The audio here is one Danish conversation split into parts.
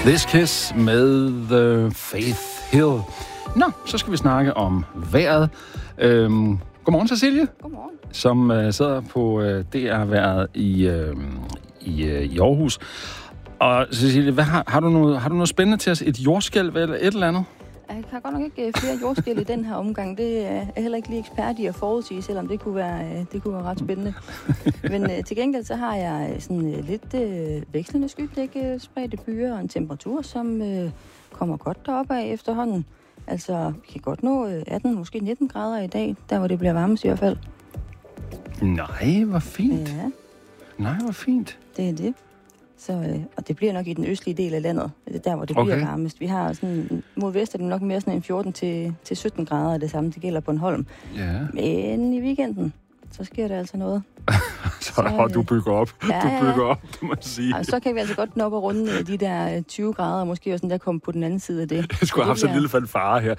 This Kiss med Faith Hill. Nå, så skal vi snakke om vejret. Godmorgen, Cecilie. Godmorgen. Som sidder på DR-vejret i Aarhus. Og Cecilie, har du noget spændende til os? Et jordskælv eller et eller andet? Jeg har godt nok ikke flere jordskælv i den her omgang. Det er jeg heller ikke lige ekspert i at forudsige, selvom det kunne være ret spændende. Men til gengæld så har jeg sådan lidt vekslende skydække, spredte byer og en temperatur, som kommer godt deroppe af efterhånden. Altså, vi kan godt nå 18, måske 19 grader i dag, der hvor det bliver varmest i hvert fald. Nej, hvor fint. Ja. Nej, hvor fint. Det er det. Så, og det bliver nok i den østlige del af landet, der hvor det bliver varmest. Vi har sådan, mod vest er det nok mere sådan en 14 til 17 grader, det samme, det gælder på Bornholm. Ja. Men i weekenden, så sker der altså noget. så du bygger op. Ja, du bygger op, det må jeg sige. Og så kan vi altså godt nå op og runde de der 20 grader, og måske også sådan der komme på den anden side af det. Jeg skulle have haft sådan en lille fanfare her.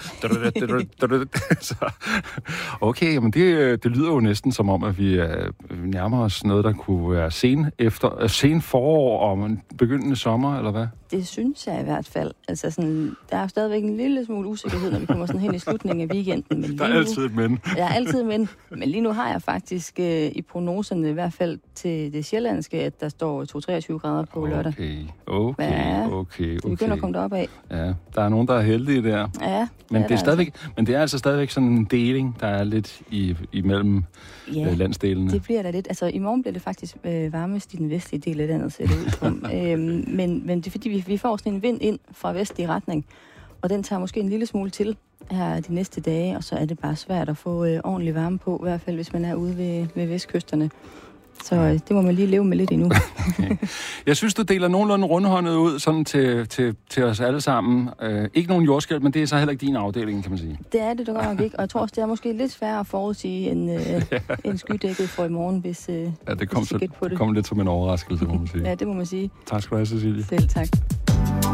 Okay, men det lyder jo næsten som om, at vi nærmer os noget, der kunne være sen forår og en begyndende sommer, eller hvad? Det synes jeg i hvert fald. Altså sådan, der er stadigvæk en lille smule usikkerhed, når vi kommer sådan hen i slutningen af weekenden. Men der er altid et men. Ja, altid men. Men lige nu har jeg faktisk i prognoserne, i hvert fald til det sjællandske, at der står 2-23 grader på lørdag. Okay. Så vi begynder at komme derop af. Ja, der er nogen, der er heldige der. Ja, men det er stadigvæk, altså. Men det er altså stadigvæk sådan en deling, der er lidt imellem landsdelene. Det bliver da lidt. Altså i morgen bliver det faktisk varmest i den vestlige del af landet, ser det ud som. Men det er fordi, vi får sådan en vind ind fra vestlig retning, og den tager måske en lille smule til her de næste dage, og så er det bare svært at få ordentlig varme på, i hvert fald hvis man er ude ved vestkysterne. Så det må man lige leve med lidt endnu. Okay. Jeg synes, du deler nogenlunde rundhåndet ud sådan til os alle sammen. Ikke nogen jordskælv, men det er så heller ikke din afdeling, kan man sige. Det er det nok ikke, og jeg tror også, det er måske lidt sværere at forudsige end skydækket for i morgen, hvis det kom lidt som en overraskelse, må man sige. Ja, det må man sige. Tak skal du have, Cecilie. Selv tak.